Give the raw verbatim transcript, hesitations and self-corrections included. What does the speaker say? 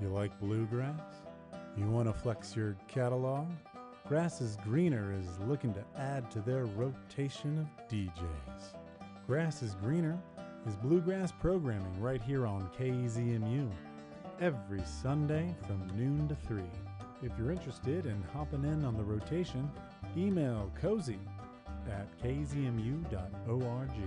You like bluegrass? You want to flex your catalog? Grass is Greener is looking to add to their rotation of D Js. Grass is Greener is bluegrass programming right here on K Z M U every Sunday from noon to three. If you're interested in hopping in on the rotation, email cozy at k z m u dot org.